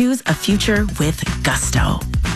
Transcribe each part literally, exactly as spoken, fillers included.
Choose a future with gusto.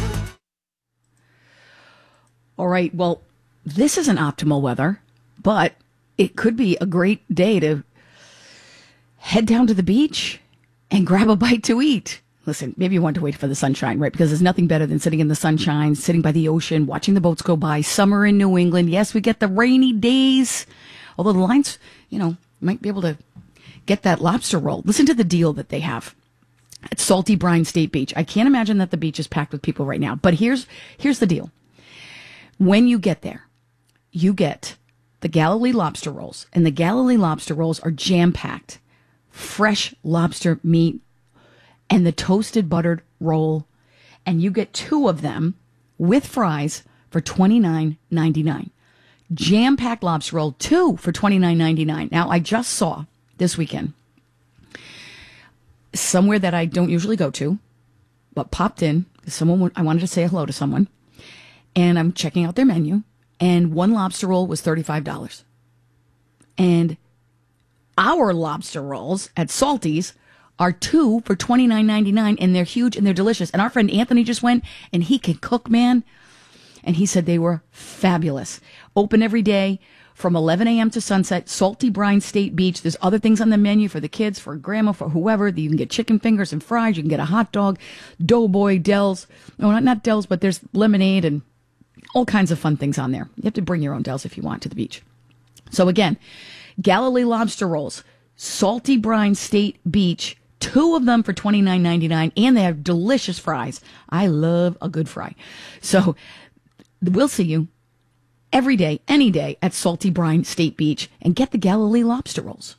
All right. Well, this isn't optimal weather, but it could be a great day to head down to the beach and grab a bite to eat. Listen, maybe you want to wait for the sunshine, right? Because there's nothing better than sitting in the sunshine, sitting by the ocean, watching the boats go by. Summer in New England. Yes, we get the rainy days. Although the lines, you know, might be able to get that lobster roll. Listen to the deal that they have at Salty Brine State Beach. I can't imagine that the beach is packed with people right now. But here's here's the deal. When you get there, you get the Galilee lobster rolls. And the Galilee lobster rolls are jam-packed. Fresh lobster meat and the toasted buttered roll, and you get two of them with fries for twenty-nine ninety-nine. Jam-packed lobster roll, two for twenty-nine ninety-nine. Now, I just saw this weekend somewhere that I don't usually go to, but popped in because someone I wanted to say hello to someone, and I'm checking out their menu, and one lobster roll was thirty-five dollars. And our lobster rolls at Salty's are two for twenty-nine ninety-nine, and they're huge and they're delicious. And our friend Anthony just went, and he can cook, man. And he said they were fabulous. Open every day from eleven a.m. to sunset. Salty Brine State Beach. There's other things on the menu for the kids, for grandma, for whoever. You can get chicken fingers and fries. You can get a hot dog, Doughboy, Dells. No, not, not Dells, but there's lemonade and all kinds of fun things on there. You have to bring your own Dells if you want to the beach. So again, Galilee lobster rolls, Salty Brine State Beach. Two of them for twenty-nine ninety-nine, and they have delicious fries. I love a good fry. So we'll see you every day, any day at Salty Brine State Beach, and get the Galilee lobster rolls.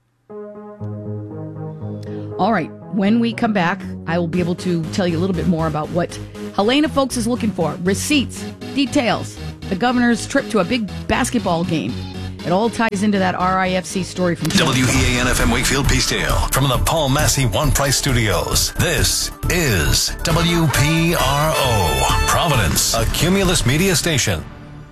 All right, when we come back, I will be able to tell you a little bit more about what Helena Folks is looking for. Receipts, details, the governor's trip to a big basketball game. It all ties into that R I F C story from W E A N F M Wakefield Peacedale from the Paul Massey One Price Studios. This is W P R O, Providence, a Cumulus media station.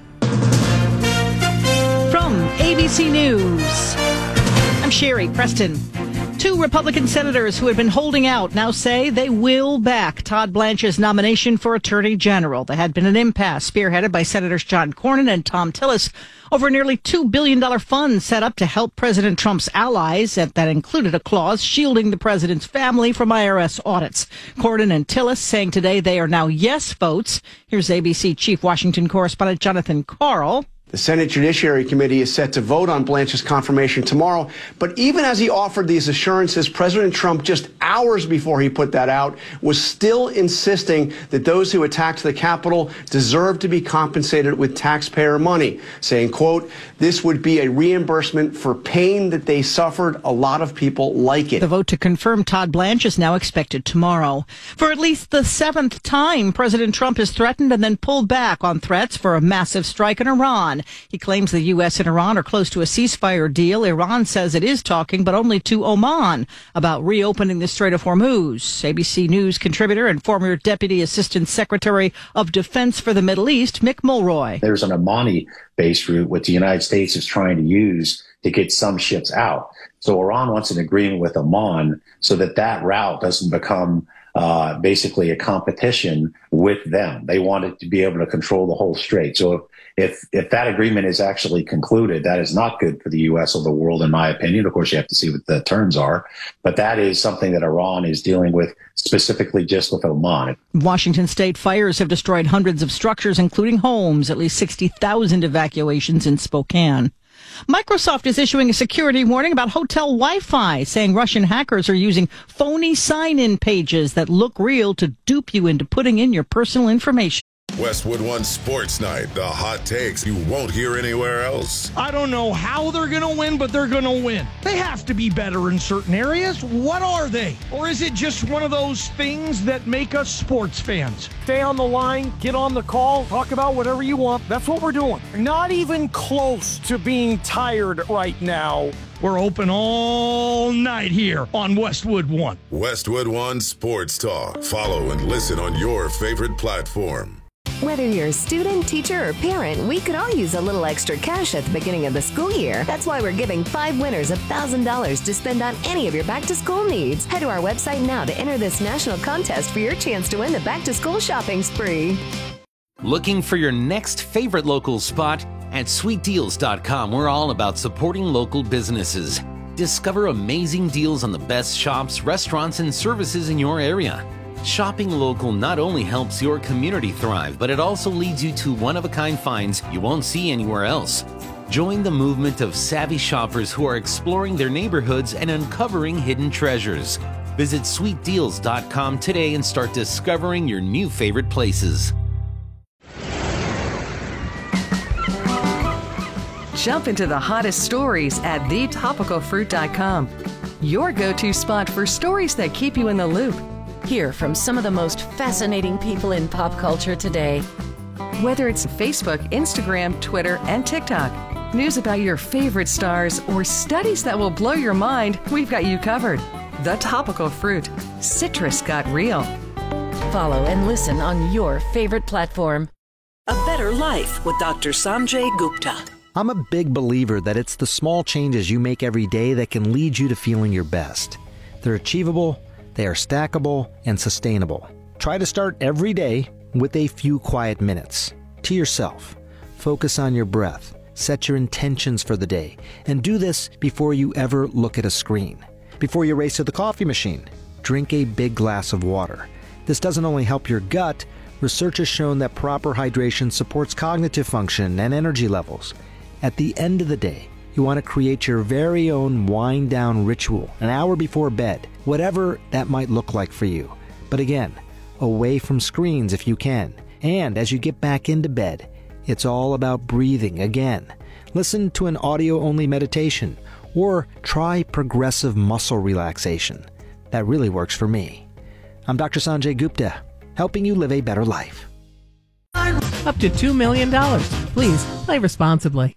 From A B C News, I'm Sherry Preston. Two Republican senators who had been holding out now say they will back Todd Blanche's nomination for Attorney General. There had been an impasse spearheaded by Senators John Cornyn and Tom Tillis over a nearly two billion dollars fund set up to help President Trump's allies. That included a clause shielding the president's family from I R S audits. Cornyn and Tillis saying today they are now yes votes. Here's A B C Chief Washington correspondent Jonathan Karl. The Senate Judiciary Committee is set to vote on Blanche's confirmation tomorrow. But even as he offered these assurances, President Trump, just hours before he put that out, was still insisting that those who attacked the Capitol deserve to be compensated with taxpayer money, saying, quote, this would be a reimbursement for pain that they suffered. A lot of people like it. The vote to confirm Todd Blanche is now expected tomorrow. For at least the seventh time, President Trump has threatened and then pulled back on threats for a massive strike in Iran. He claims the U S and Iran are close to a ceasefire deal. Iran says it is talking, but only to Oman, about reopening the Strait of Hormuz. A B C News contributor and former Deputy Assistant Secretary of Defense for the Middle East, Mick Mulroy. There's an Omani-based route which the United States is trying to use to get some ships out. So Iran wants an agreement with Oman so that that route doesn't become uh, basically a competition with them. They want it to be able to control the whole strait. So if If if that agreement is actually concluded, that is not good for the U S or the world, in my opinion. Of course, you have to see what the terms are. But that is something that Iran is dealing with specifically just with Oman. Washington state fires have destroyed hundreds of structures, including homes, at least sixty thousand evacuations in Spokane. Microsoft is issuing a security warning about hotel Wi-Fi, saying Russian hackers are using phony sign-in pages that look real to dupe you into putting in your personal information. Westwood One Sports Night, the hot takes you won't hear anywhere else. I don't know how they're going to win, but they're going to win. They have to be better in certain areas. What are they? Or is it just one of those things that make us sports fans? Stay on the line, get on the call, talk about whatever you want. That's what we're doing. Not even close to being tired right now. We're open all night here on Westwood One. Westwood One Sports Talk. Follow and listen on your favorite platform. Whether you're a student, teacher, or parent, we could all use a little extra cash at the beginning of the school year. That's why we're giving five winners one thousand dollars to spend on any of your back-to-school needs. Head to our website now to enter this national contest for your chance to win the back-to-school shopping spree. Looking for your next favorite local spot? At sweet deals dot com, we're all about supporting local businesses. Discover amazing deals on the best shops, restaurants, and services in your area. Shopping local not only helps your community thrive, but it also leads you to one-of-a-kind finds you won't see anywhere else. Join the movement of savvy shoppers who are exploring their neighborhoods and uncovering hidden treasures. Visit sweet deals dot com today and start discovering your new favorite places. Jump into the hottest stories at the topical fruit dot com. Your go-to spot for stories that keep you in the loop. Hear from some of the most fascinating people in pop culture today. Whether it's Facebook, Instagram, Twitter, and TikTok, news about your favorite stars, or studies that will blow your mind, we've got you covered. The Topical Fruit. Citrus got real. Follow and listen on your favorite platform. A Better Life with Doctor Sanjay Gupta. I'm a big believer that it's the small changes you make every day that can lead you to feeling your best. They're achievable, they are stackable, and sustainable. Try to start every day with a few quiet minutes. To yourself. Focus on your breath. Set your intentions for the day. And do this before you ever look at a screen. Before you race to the coffee machine, drink a big glass of water. This doesn't only help your gut, research has shown that proper hydration supports cognitive function and energy levels. At the end of the day, you want to create your very own wind-down ritual an hour before bed, whatever that might look like for you. But again, away from screens if you can. And as you get back into bed, it's all about breathing again. Listen to an audio-only meditation or try progressive muscle relaxation. That really works for me. I'm Doctor Sanjay Gupta, helping you live a better life. Up to two million dollars. Please play responsibly.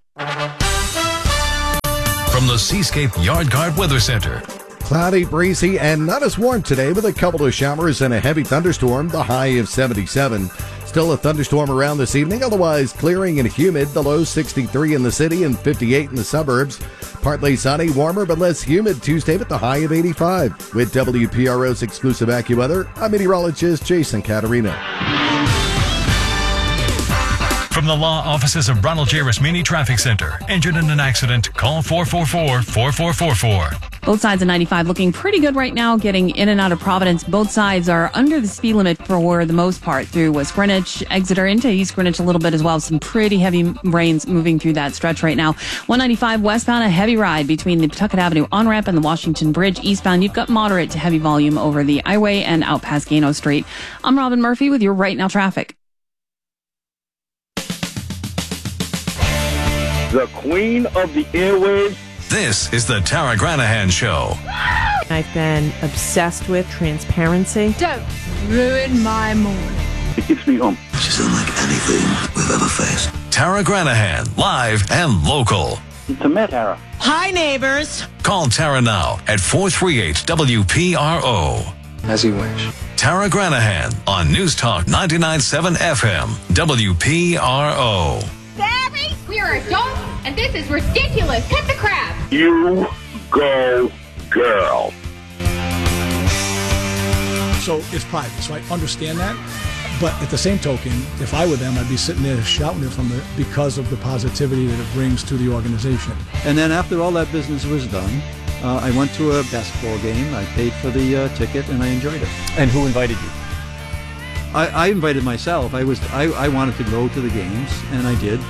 From the Seascape Yard Guard Weather Center. Cloudy, breezy, and not as warm today with a couple of showers and a heavy thunderstorm, the high of seventy-seven. Still a thunderstorm around this evening, otherwise clearing and humid, the low sixty-three in the city and fifty-eight in the suburbs. Partly sunny, warmer but less humid Tuesday with the high of eighty-five. With W P R O's exclusive AccuWeather, I'm meteorologist Jason Caterino. From the law offices of Ronald J. Rasmini Traffic Center. Injured in an accident? Call four four four, four four four four. Both sides of ninety-five looking pretty good right now, getting in and out of Providence. Both sides are under the speed limit for the most part through West Greenwich, Exeter, into East Greenwich a little bit as well. Some pretty heavy rains moving through that stretch right now. one ninety-five westbound, a heavy ride between the Pawtucket Avenue on-ramp and the Washington Bridge. Eastbound, you've got moderate to heavy volume over the I-Way and out past Gano Street. I'm Robin Murphy with your Right Now traffic. The queen of the airwaves. This is the Tara Granahan Show. I've been obsessed with transparency. Don't ruin my morning. It keeps me home. She's unlike anything we've ever faced. Tara Granahan, live and local. To Met, Tara. Hi, neighbors. Call Tara now at four three eight W P R O. As you wish. Tara Granahan on News Talk ninety-nine point seven F M, W P R O. Barry, we are adults, and this is ridiculous. Cut the crap. You go, girl. So it's private, so I understand that. But at the same token, if I were them, I'd be sitting there shouting it from the because of the positivity that it brings to the organization. And then after all that business was done, uh, I went to a basketball game. I paid for the uh, ticket, and I enjoyed it. And who invited you? I, I invited myself. I was I, I wanted to go to the games, and I did.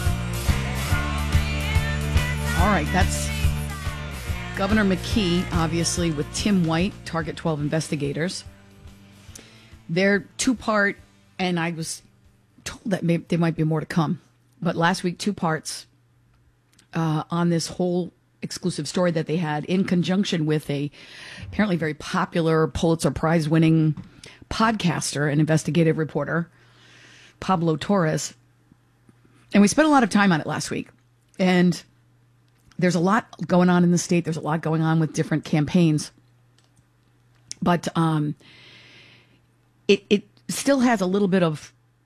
All right, that's Governor McKee, obviously, with Tim White, Target twelve investigators. They're two-part, and I was told that maybe there might be more to come. But last week, two parts uh, on this whole exclusive story that they had in conjunction with a apparently very popular Pulitzer Prize-winning podcaster and investigative reporter, Pablo Torres. And we spent a lot of time on it last week. And there's a lot going on in the state. There's a lot going on with different campaigns. But um, it, it still has a little bit of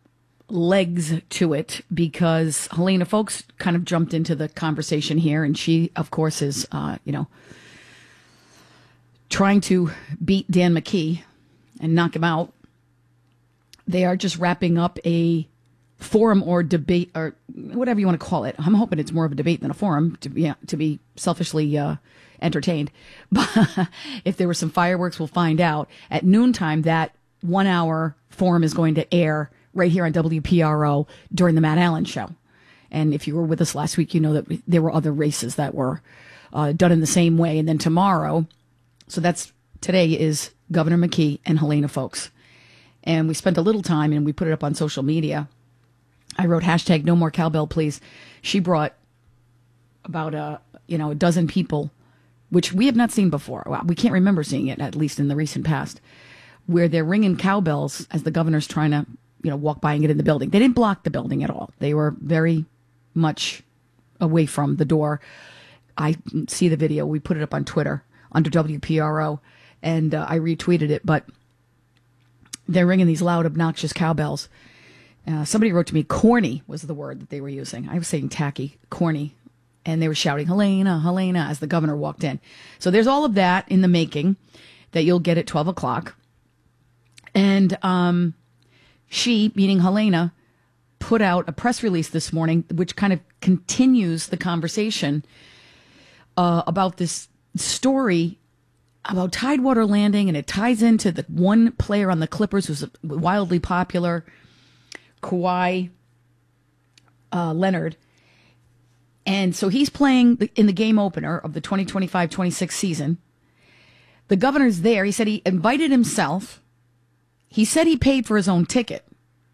legs to it because Helena Folks kind of jumped into the conversation here, and she, of course, is, uh, you know, trying to beat Dan McKee and knock him out. They are just wrapping up a forum or debate or whatever you want to call it. I'm hoping it's more of a debate than a forum to be, yeah, to be selfishly uh, entertained. But if there were some fireworks, we'll find out. At noontime, that one hour forum is going to air right here on W P R O during the Matt Allen Show. And if you were with us last week, you know that there were other races that were uh, done in the same way. And then tomorrow, so that's today, is Governor McKee and Helena Folks. And we spent a little time and we put it up on social media. I wrote hashtag no more cowbell, please. She brought about a, you know, a dozen people, which we have not seen before. Well, we can't remember seeing it, at least in the recent past, where they're ringing cowbells as the governor's trying to, you know, walk by and get in the building. They didn't block the building at all. They were very much away from the door. I see the video. We put it up on Twitter under W P R O, and uh, I retweeted it. But they're ringing these loud, obnoxious cowbells. Uh, somebody wrote to me, corny was the word that they were using. I was saying tacky, corny. And they were shouting, Helena, Helena, as the governor walked in. So there's all of that in the making that you'll get at twelve o'clock. And um, she, meaning Helena, put out a press release this morning, which kind of continues the conversation uh, about this story about Tidewater Landing. And it ties into the one player on the Clippers who's wildly popular, Kawhi uh, Leonard. And so he's playing in the game opener of the twenty twenty-five twenty-six season. The governor's there. He said he invited himself. He said he paid for his own ticket.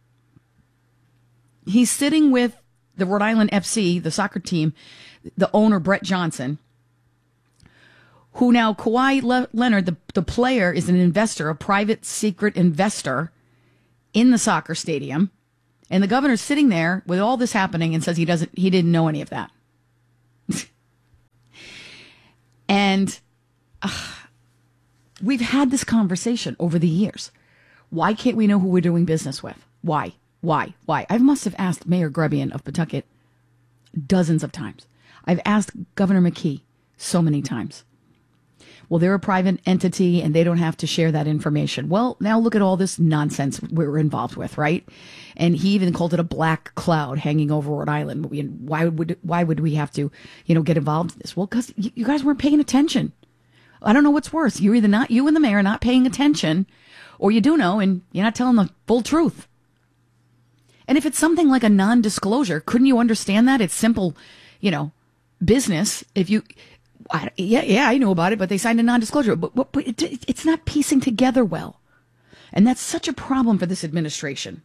He's sitting with the Rhode Island F C, the soccer team, the owner, Brett Johnson, who now Kawhi Le- Leonard, the, the player, is an investor, a private secret investor in the soccer stadium. And the governor's sitting there with all this happening and says he doesn't, he didn't know any of that. And uh, we've had this conversation over the years. Why can't we know who we're doing business with? Why? Why? Why? I must have asked Mayor Grebian of Pawtucket dozens of times. I've asked Governor McKee so many times. Well, they're a private entity and they don't have to share that information. Well, now look at all this nonsense we're involved with, right? And he even called it a black cloud hanging over Rhode Island. Why would why would we have to, you know, get involved in this? Well, because you guys weren't paying attention. I don't know what's worse. You're either not, you and the mayor, not paying attention, or you do know and you're not telling the full truth. And if it's something like a non-disclosure, couldn't you understand that? It's simple, you know, business. If you... I, yeah, yeah, I knew about it, but they signed a non-disclosure. But, but, but it, it's not piecing together well. And that's such a problem for this administration.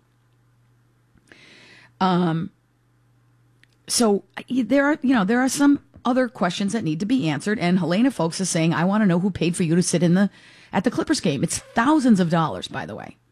Um. So there are, you know, there are some other questions that need to be answered. And Helena Folks is saying, I want to know who paid for you to sit in the at the Clippers game. It's thousands of dollars, by the way.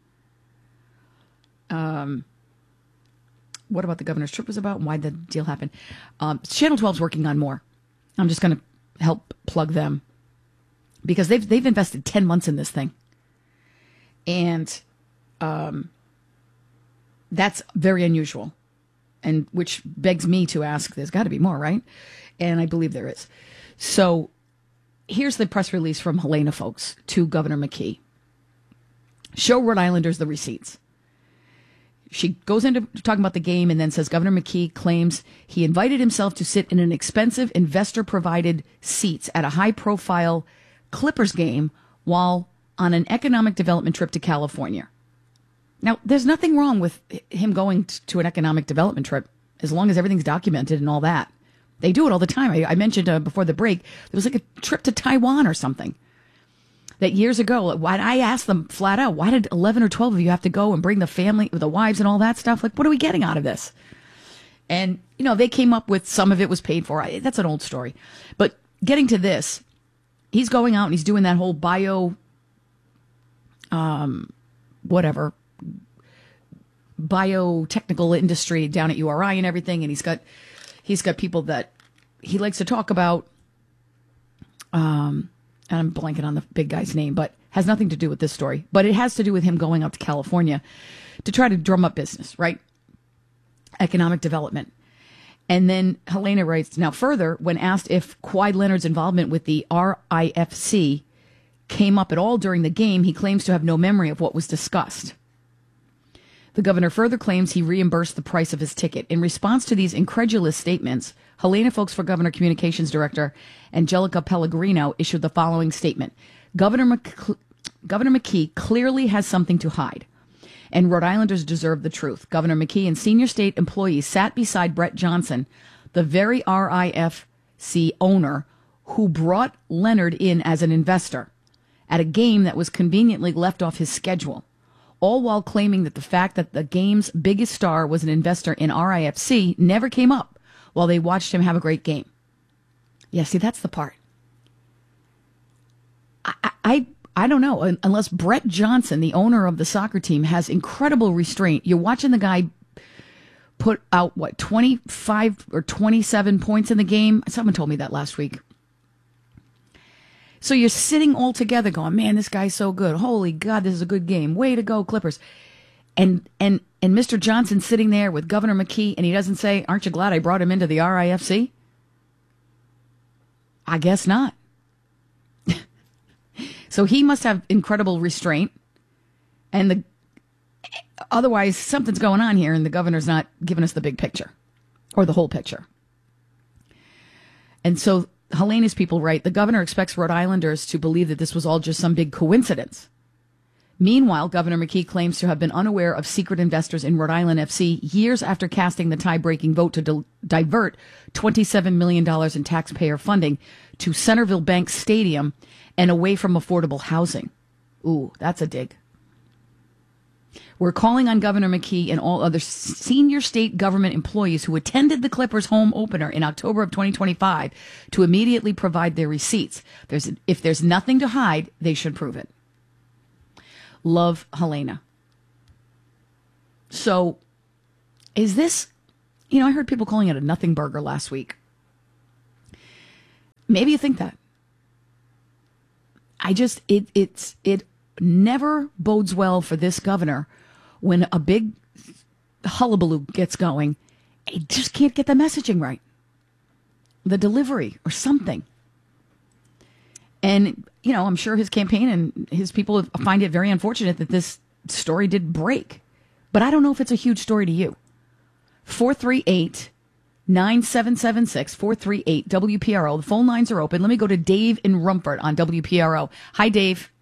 Um. What about the governor's trip was about and why the deal happened? Um, Channel twelve is working on more. I'm just going to help plug them because they've they've invested ten months in this thing. And um, that's very unusual. And which begs me to ask, there's got to be more, right? And I believe there is. So here's the press release from Helena Folks to Governor McKee. Show Rhode Islanders the receipts. She goes into talking about the game and then says Governor McKee claims he invited himself to sit in an expensive investor-provided seats at a high-profile Clippers game while on an economic development trip to California. Now, there's nothing wrong with him going to an economic development trip as long as everything's documented and all that. They do it all the time. I, I mentioned uh, before the break, there was like a trip to Taiwan or something. That years ago, why I asked them flat out, why did eleven or twelve of you have to go and bring the family, the wives and all that stuff? Like, what are we getting out of this? And, you know, they came up with some of it was paid for. I, that's an old story. But getting to this, he's going out and he's doing that whole bio, um, whatever, biotechnical industry down at U R I and everything. And he's got, he's got people that he likes to talk about, um, and I'm blanking on the big guy's name, but has nothing to do with this story. But it has to do with him going out to California to try to drum up business, right? economic development. And then Helena writes, now further, when asked if Kawhi Leonard's involvement with the R I F C came up at all during the game, he claims to have no memory of what was discussed. The governor further claims he reimbursed the price of his ticket. In response to these incredulous statements, Helena Foulkes for Governor Communications Director Angelica Pellegrino issued the following statement. Governor, Mc- Governor McKee clearly has something to hide, and Rhode Islanders deserve the truth. Governor McKee and senior state employees sat beside Brett Johnson, the very R I F C owner who brought Leonard in as an investor at a game that was conveniently left off his schedule, all while claiming that the fact that the game's biggest star was an investor in R I F C never came up while they watched him have a great game. Yeah, see, that's the part. I, I, I don't know, unless Brett Johnson, the owner of the soccer team, has incredible restraint. You're watching the guy put out, what, twenty-five or twenty-seven points in the game? Someone told me that last week. So you're sitting all together going, man, this guy's so good. Holy God, this is a good game. Way to go, Clippers. And and and Mister Johnson sitting there with Governor McKee, and he doesn't say, aren't you glad I brought him into the R I F C? I guess not. So he must have incredible restraint. And the otherwise, something's going on here, and the governor's not giving us the big picture or the whole picture. And so Helena's people write, the governor expects Rhode Islanders to believe that this was all just some big coincidence. Meanwhile, Governor McKee claims to have been unaware of secret investors in Rhode Island F C years after casting the tie-breaking vote to di- divert twenty-seven million dollars in taxpayer funding to Centerville Bank Stadium and away from affordable housing. Ooh, that's a dig. We're calling on Governor McKee and all other senior state government employees who attended the Clippers home opener in October of twenty twenty-five to immediately provide their receipts. There's, if there's nothing to hide, they should prove it. Love, Helena. So, is this, you know, I heard people calling it a nothing burger last week. Maybe you think that. I just, it, it's, it never bodes well for this governor when a big hullabaloo gets going. He just can't get the messaging right. The delivery or something. And, you know, I'm sure his campaign and his people find it very unfortunate that this story did break. But I don't know if it's a huge story to you. four three eight, nine seven seven six, four three eight W P R O. The phone lines are open. Let me go to Dave in Rumford on W P R O. Hi, Dave.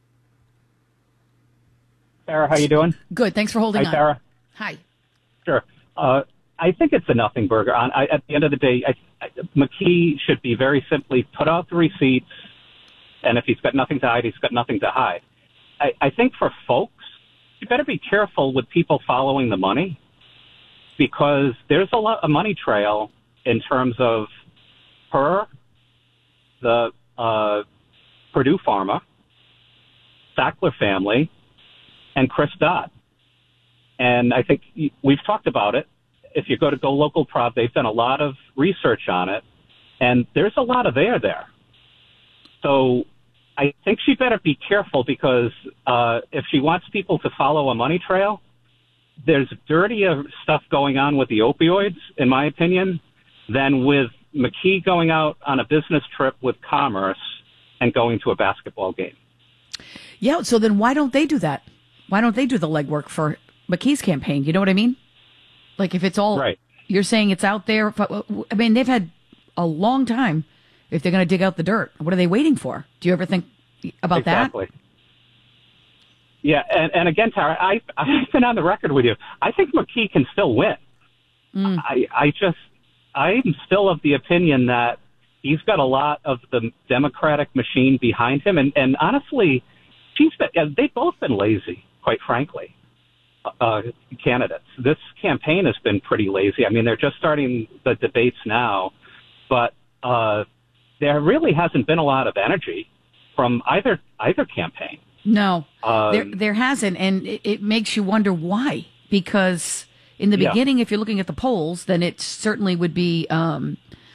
Sarah, how you doing? Good. Thanks for holding Hi, on. Sarah. Hi. Sure. Uh, I think it's a nothing burger. On I, at the end of the day, I, I, McKee should be very simply put out the receipts, and if he's got nothing to hide, he's got nothing to hide. I, I think for folks, you better be careful with people following the money, because there's a lot of money trail in terms of her, the uh, Purdue Pharma, Sackler family, and Chris Dodd. And I think we've talked about it. If you go to Go Local Prov, they've done a lot of research on it, and there's a lot of there there. So I think she better be careful, because uh, if she wants people to follow a money trail, there's dirtier stuff going on with the opioids, in my opinion, than with McKee going out on a business trip with Commerce and going to a basketball game. Yeah, so then why don't they do that? Why don't they do the legwork for McKee's campaign? You know what I mean? Like, if it's all, right. You're saying it's out there. I mean, they've had a long time if they're going to dig out the dirt. What are they waiting for? Do you ever think about exactly. that? Yeah, and, and again, Tara, I, I've been on the record with you. I think McKee can still win. Mm. I, I just, I'm still of the opinion that he's got a lot of the Democratic machine behind him. And, and honestly, she's been, they've both been lazy, quite frankly, uh, candidates. This campaign has been pretty lazy. I mean, they're just starting the debates now, but uh, there really hasn't been a lot of energy from either either campaign. No, um, there there hasn't, and it, it makes you wonder why. Because in the yeah. beginning, if you're looking at the polls, then it certainly would be, um,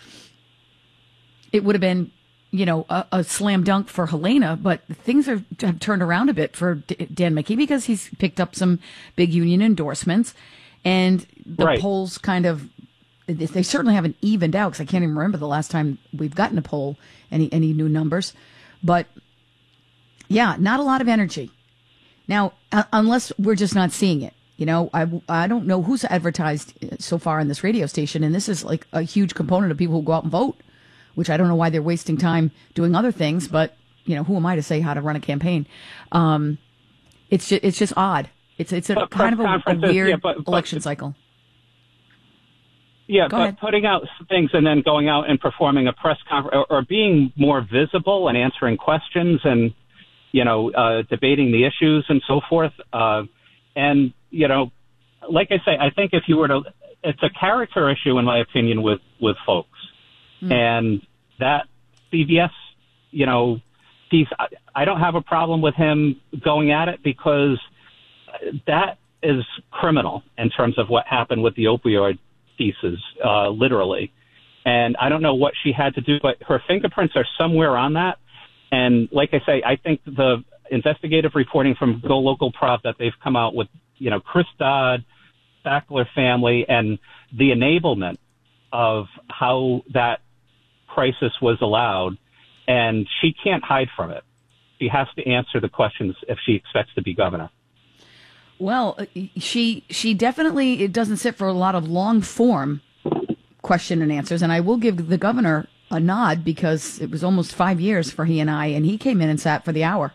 it would have been, you know, a, a slam dunk for Helena. But things are, have turned around a bit for D- Dan McKee, because he's picked up some big union endorsements, And the Right. polls kind of, they they certainly haven't evened out, because I can't even remember the last time we've gotten a poll, any any new numbers. But yeah, not a lot of energy. Now, uh, unless we're just not seeing it. You know, I, I don't know who's advertised so far on this radio station, and this is like a huge component of people who go out and vote, which I don't know why they're wasting time doing other things, but, you know, who am I to say how to run a campaign? Um, it's just, it's just odd. It's it's a But kind of a, a conferences, weird yeah, but- but- election cycle. Yeah, Go but ahead. putting out things and then going out and performing a press conference or, or being more visible and answering questions and, you know, uh, debating the issues and so forth. Uh, and, you know, like I say, I think if you were to, it's a character issue, in my opinion, with, with folks. Mm. And that C B S, you know, he's, I, I don't have a problem with him going at it, because that is criminal in terms of what happened with the opioid pieces, uh, literally. And I don't know what she had to do, but her fingerprints are somewhere on that. And like I say, I think the investigative reporting from Go Local Prov that they've come out with, you know, Chris Dodd, Sackler family, and the enablement of how that crisis was allowed. And she can't hide from it. She has to answer the questions if she expects to be governor. Well, she she definitely it doesn't sit for a lot of long form question and answers, and I will give the governor a nod, because it was almost five years for he and I, and he came in and sat for the hour.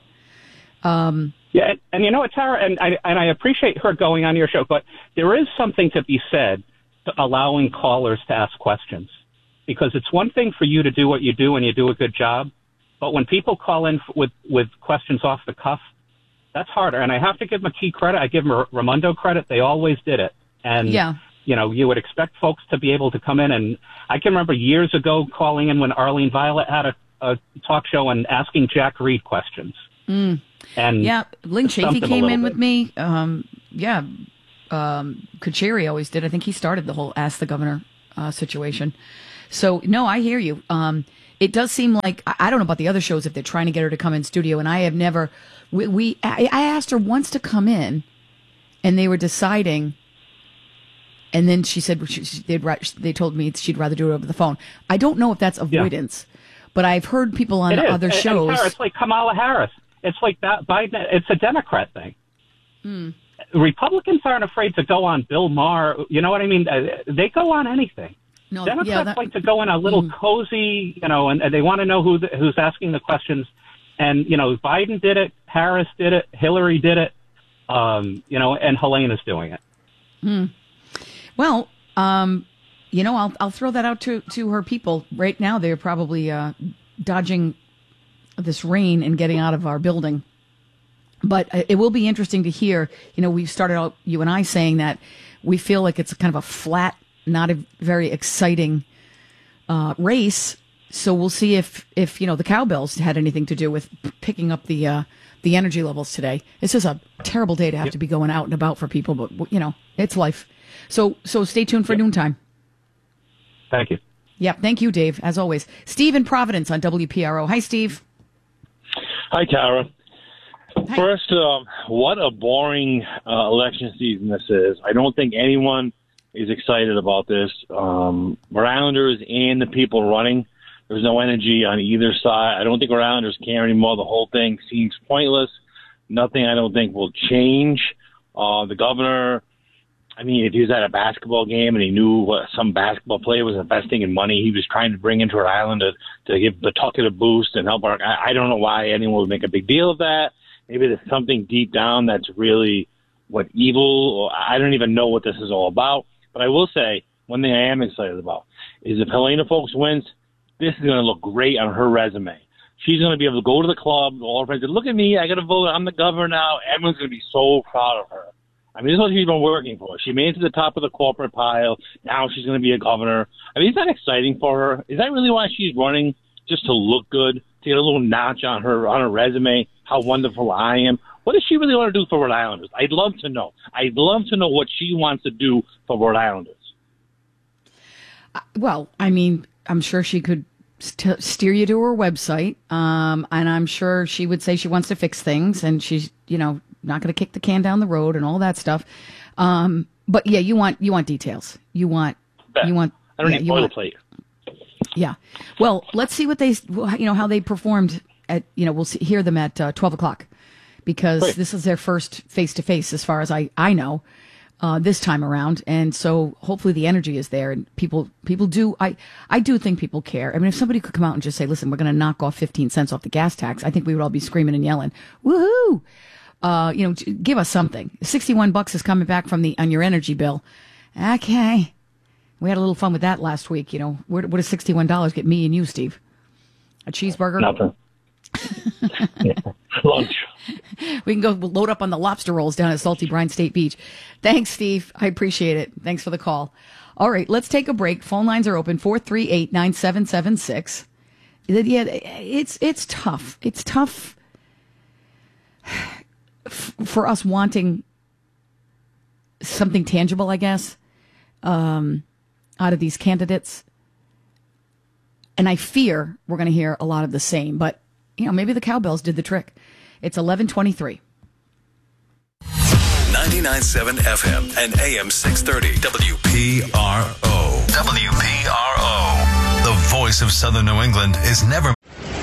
Um, yeah, and, and you know what, Tara, and I and I appreciate her going on your show, but there is something to be said to allowing callers to ask questions, because it's one thing for you to do what you do and you do a good job, but when people call in with with questions off the cuff, that's harder. And I have to give McKee credit. I give Raimondo credit. They always did it. And, yeah. you know, you would expect folks to be able to come in. And I can remember years ago calling in when Arlene Violet had a, a talk show and asking Jack Reed questions. Mm. And yeah, Lynn Chafee stumped him a came little in bit. with me. Um, yeah, um, Kucheri always did. I think he started the whole Ask the Governor uh, situation. So, no, I hear you. Um, it does seem like, I I don't know about the other shows if they're trying to get her to come in studio, and I have never, we, we I, I asked her once to come in, and they were deciding, and then she said she, she- they'd, ra- they told me she'd rather do it over the phone. I don't know if that's avoidance, but I've heard people on It is. other And- and shows. Tara, it's like Kamala Harris. It's like that Biden. It's a Democrat thing. Hmm. Republicans aren't afraid to go on Bill Maher. You know what I mean? Uh, They go on anything. No, Democrats yeah, that- like to go in a little Mm. cozy, you know, and, and they want to know who the, who's asking the questions. And, you know, Biden did it, Harris did it, Hillary did it, um, you know, and Helena's doing it. Hmm. Well, um, you know, I'll I'll throw that out to, to her people. Right now, they're probably uh, dodging this rain and getting out of our building. But uh, it will be interesting to hear. You know, we've started out, you and I, saying that we feel like it's kind of a flat, not a very exciting uh, race. So we'll see if, if you know the cowbells had anything to do with p- picking up the uh, the energy levels today. This is a terrible day to have to be going out and about for people, but you know it's life. So so stay tuned for noontime. Thank you. Yeah, thank you, Dave. As always, Steve in Providence on W P R O. Hi, Steve. Hi, Tara. First, um, what a boring uh, election season this is. I don't think anyone is excited about this. Um, Rhode Islanders and the people running, there's no energy on either side. I don't think Rhode Islanders care anymore. The whole thing seems pointless. Nothing I don't think will change. Uh, the governor, I mean, if he was at a basketball game and he knew what some basketball player was investing in money he was trying to bring into Rhode Island to, to give Pawtucket a boost and help our, I, I don't know why anyone would make a big deal of that. Maybe there's something deep down that's really what evil, or I don't even know what this is all about. But I will say, one thing I am excited about is if Helena Folks wins, this is going to look great on her resume. She's going to be able to go to the club, all her friends, and look at me, I got to vote, I'm the governor now. Everyone's going to be so proud of her. I mean, this is what she's been working for. She made it to the top of the corporate pile. Now she's going to be a governor. I mean, is that exciting for her? Is that really why she's running? Just to look good, to get a little notch on her on her resume, how wonderful I am. What does she really want to do for Rhode Islanders? I'd love to know. I'd love to know what she wants to do for Rhode Islanders. Uh, well, I mean, I'm sure she could st- steer you to her website, um, and I'm sure she would say she wants to fix things, and she's, you know, not going to kick the can down the road and all that stuff. Um, But yeah, you want you want details. You want Bet. you want. I don't yeah, need you want- boilerplate. Yeah. Well, let's see what they, you know, how they performed at, you know, we'll see, hear them at uh, twelve o'clock because Great. this is their first face to face as far as I, I know, uh, this time around. And so hopefully the energy is there and people, people do, I, I do think people care. I mean, if somebody could come out and just say, listen, we're going to knock off fifteen cents off the gas tax, I think we would all be screaming and yelling, woohoo! Uh, you know, give us something. sixty-one bucks is coming back from the, on your energy bill. Okay. We had a little fun with that last week. You know, where, what does sixty-one dollars get me and you, Steve? A cheeseburger? Nothing. Yeah. Lunch. We can go load up on the lobster rolls down at Salty Brine State Beach. Thanks, Steve. I appreciate it. Thanks for the call. All right, let's take a break. Phone lines are open, four three eight, nine seven seven six. Yeah, it's, it's tough. It's tough for us wanting something tangible, I guess. Um... out of these candidates. And I fear we're going to hear a lot of the same, but you know, maybe the cowbells did the trick. It's eleven twenty-three. ninety-nine point seven F M and A M six thirty W P R O. W P R O. The voice of Southern New England is never.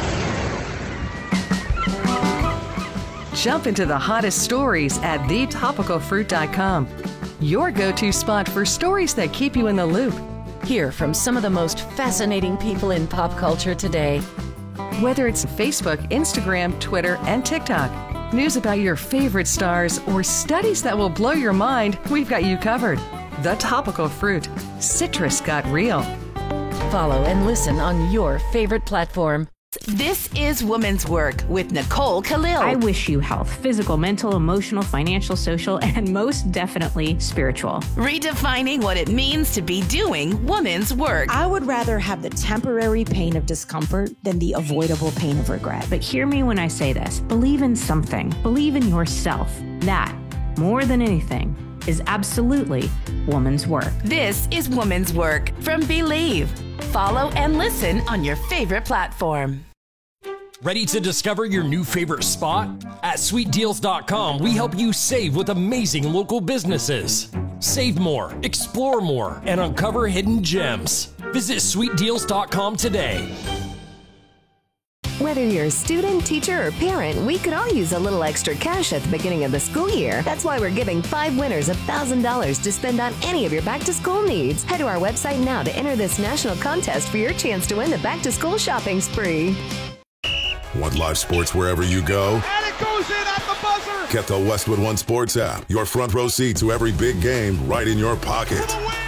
Jump into the hottest stories at the topical fruit dot com. Your go-to spot for stories that keep you in the loop. Hear from some of the most fascinating people in pop culture today. Whether it's Facebook, Instagram, Twitter, and TikTok, news about your favorite stars, or studies that will blow your mind, we've got you covered. The Topical Fruit. Citrus got real. Follow and listen on your favorite platform. This is Woman's Work with Nicole Khalil. I wish you health, physical, mental, emotional, financial, social, and most definitely spiritual. Redefining what it means to be doing woman's work. I would rather have the temporary pain of discomfort than the avoidable pain of regret. But hear me when I say this. Believe in something. Believe in yourself. That, more than anything, is absolutely woman's work. This is Woman's Work from Believe. Follow and listen on your favorite platform. Ready to discover your new favorite spot? At sweet deals dot com, we help you save with amazing local businesses. Save more, explore more, and uncover hidden gems. Visit sweet deals dot com today. Whether you're a student, teacher, or parent, we could all use a little extra cash at the beginning of the school year. That's why we're giving five winners one thousand dollars to spend on any of your back-to-school needs. Head to our website now to enter this national contest for your chance to win the back-to-school shopping spree. Want live sports wherever you go? And it goes in at the buzzer! Get the Westwood One Sports app. Your front row seat to every big game right in your pocket.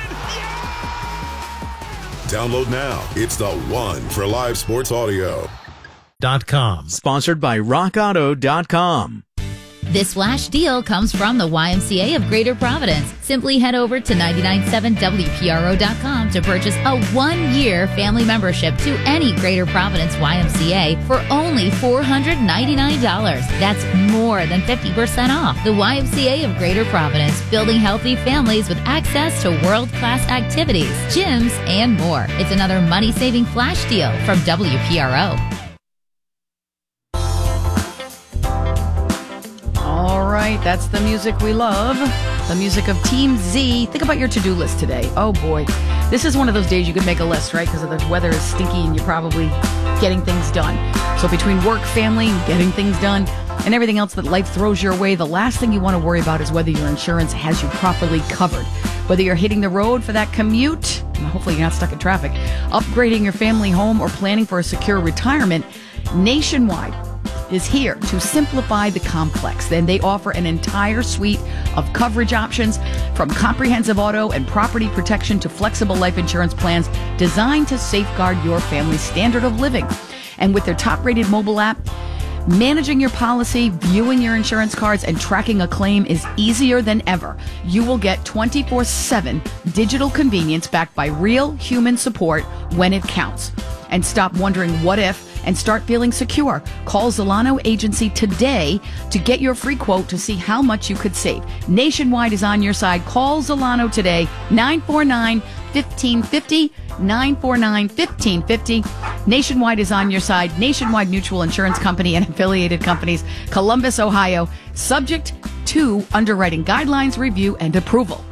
Download now. It's the one for live sports audio. Dot com. Sponsored by rock auto dot com. This flash deal comes from the Y M C A of Greater Providence. Simply head over to ninety-nine point seven W P R O dot com to purchase a one-year family membership to any Greater Providence Y M C A for only four hundred ninety-nine dollars. That's more than fifty percent off. The Y M C A of Greater Providence, building healthy families with access to world-class activities, gyms, and more. It's another money-saving flash deal from W P R O. All right, that's the music we love. The music of Team Z. Think about your to-do list today. Oh boy. This is one of those days you could make a list, right? Because the weather is stinky and you're probably getting things done. So between work, family, and getting things done, and everything else that life throws your way, the last thing you want to worry about is whether your insurance has you properly covered. Whether you're hitting the road for that commute, and hopefully you're not stuck in traffic, upgrading your family home, or planning for a secure retirement, Nationwide is here to simplify the complex. Then they offer an entire suite of coverage options, from comprehensive auto and property protection to flexible life insurance plans designed to safeguard your family's standard of living. And with their top-rated mobile app, managing your policy, viewing your insurance cards, and tracking a claim is easier than ever. You will get twenty-four seven digital convenience backed by real human support when it counts. And stop wondering what if and start feeling secure. Call Zolano Agency today to get your free quote to see how much you could save. Nationwide is on your side. Call Zolano today, nine four nine, one five five zero, nine four nine, one five five zero. Nationwide is on your side. Nationwide Mutual Insurance Company and affiliated companies, Columbus, Ohio, subject to underwriting guidelines, review, and approval.